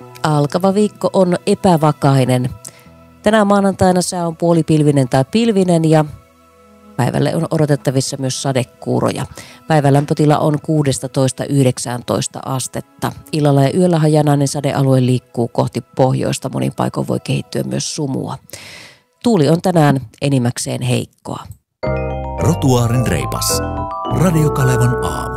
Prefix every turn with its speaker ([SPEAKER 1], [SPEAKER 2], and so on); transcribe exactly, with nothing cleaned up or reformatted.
[SPEAKER 1] Alkava viikko on epävakainen. Tänään maanantaina sää on puolipilvinen tai pilvinen ja päivälle on odotettavissa myös sadekuuroja. Päivän lämpötila on kuusitoista yhdeksäntoista astetta. Illalla ja yöllä hajanainen sadealue liikkuu kohti pohjoista. Monin paikoin voi kehittyä myös sumua. Tuuli on tänään enimmäkseen heikkoa.
[SPEAKER 2] Rotuaarin reipas. Radio Kalevan aamu.